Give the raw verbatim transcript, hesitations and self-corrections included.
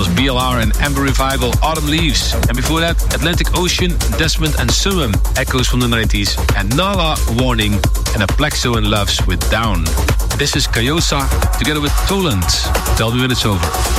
was B L R and Amber Revival, Autumn Leaves. And before that, Atlantic Ocean, Desmond and Summum, Echoes from the nineties. And Nala, Warning, and Aplexo and Loves with Down. This is Kayosa together with Toland. twelve minutes over.